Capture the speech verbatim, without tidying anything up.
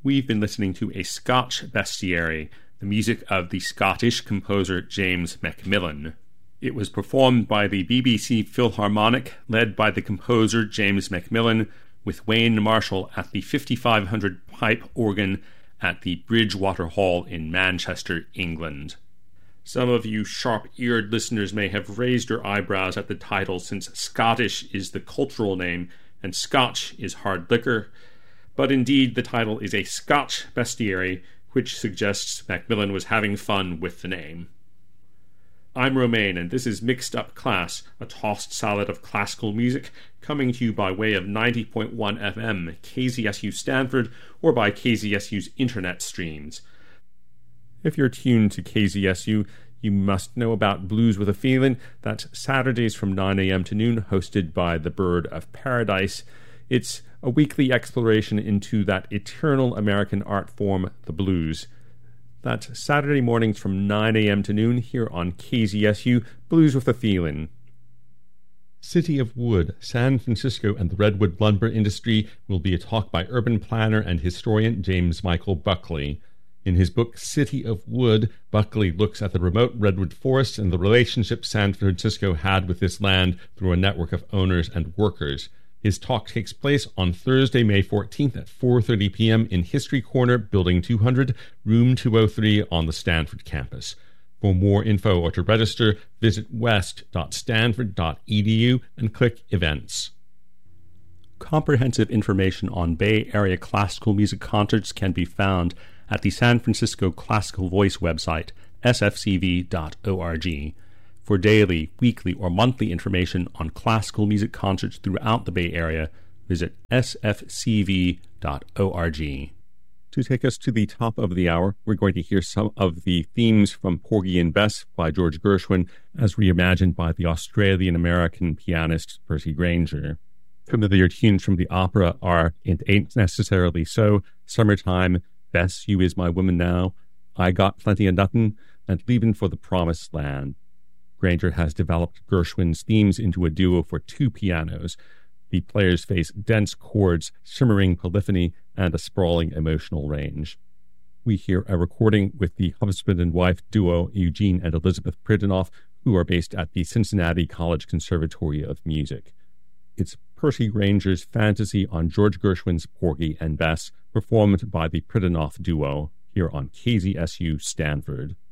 we've been listening to a Scotch bestiary, the music of the Scottish composer James Macmillan. It was performed by the B B C Philharmonic, led by the composer James Macmillan, with Wayne Marshall at the fifty-five hundred pipe organ at the Bridgewater Hall in Manchester, England. Some of you sharp-eared listeners may have raised your eyebrows at the title, since Scottish is the cultural name and Scotch is hard liquor, but indeed the title is a Scotch bestiary, which suggests Macmillan was having fun with the name. I'm Romain, and this is Mixed Up Class, a tossed salad of classical music, coming to you by way of ninety point one F M, K Z S U Stanford, or by K Z S U's internet streams. If you're tuned to K Z S U, you must know about Blues with a Feeling. That's Saturdays from nine a.m. to noon, hosted by the Bird of Paradise. It's a weekly exploration into that eternal American art form, the blues. That's Saturday mornings from nine a.m. to noon here on K Z S U, Blues with a Feeling. City of Wood, San Francisco and the Redwood Lumber Industry will be a talk by urban planner and historian James Michael Buckley. In his book City of Wood, Buckley looks at the remote redwood forests and the relationship San Francisco had with this land through a network of owners and workers. His talk takes place on Thursday, May fourteenth at four thirty p.m. in History Corner, Building two hundred, Room two oh three on the Stanford campus. For more info or to register, visit west dot stanford dot e d u and click Events. Comprehensive information on Bay Area classical music concerts can be found at the San Francisco Classical Voice website, s f c v dot org. For daily, weekly, or monthly information on classical music concerts throughout the Bay Area, visit s f c v dot org. To take us to the top of the hour, we're going to hear some of the themes from Porgy and Bess by George Gershwin, as reimagined by the Australian-American pianist Percy Grainger. Familiar tunes from the opera are It Ain't Necessarily So, Summertime, Bess, You Is My Woman Now, I Got Plenty of Nothin', and Leavin' for the Promised Land. Grainger has developed Gershwin's themes into a duo for two pianos. The players face dense chords, shimmering polyphony, and a sprawling emotional range. We hear a recording with the husband and wife duo Eugene and Elizabeth Pridinoff, who are based at the Cincinnati College Conservatory of Music. It's Percy Grainger's fantasy on George Gershwin's Porgy and Bess, performed by the Pridinoff duo, here on K Z S U Stanford.